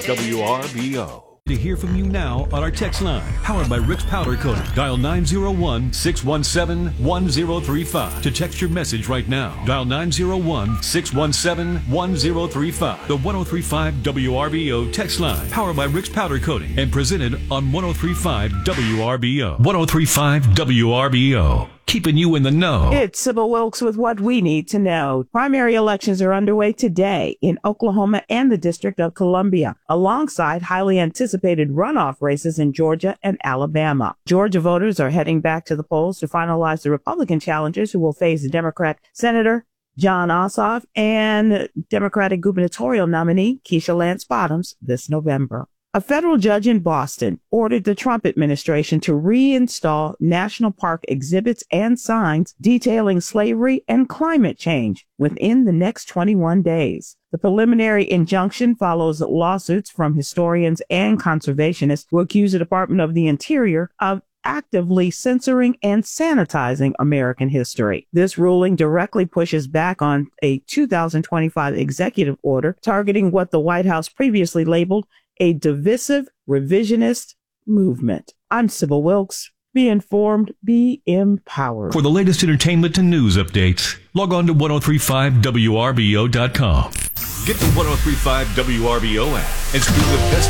WRBO. To hear from you now on our text line, powered by Rick's Powder Coating. Dial 901-617-1035 to text your message right now. Dial 901-617-1035. The 1035 WRBO text line, powered by Rick's Powder Coating, and presented on 1035 WRBO. 1035 WRBO. Keeping you in the know. It's Sybil Wilkes with what we need to know. Primary elections are underway today in Oklahoma and the District of Columbia, alongside highly anticipated runoff races in Georgia and Alabama. Georgia voters are heading back to the polls to finalize the Republican challengers who will face Democrat Senator Jon Ossoff and Democratic gubernatorial nominee Keisha Lance Bottoms this November. A federal judge in Boston ordered the Trump administration to reinstall national park exhibits and signs detailing slavery and climate change within the next 21 days. The preliminary injunction follows lawsuits from historians and conservationists who accuse the Department of the Interior of actively censoring and sanitizing American history. This ruling directly pushes back on a 2025 executive order targeting what the White House previously labeled a divisive revisionist movement. I'm Sybil Wilkes. Be informed, be empowered. For the latest entertainment and news updates, log on to 1035WRBO.com. Get the 1035 WRBO app and stream the best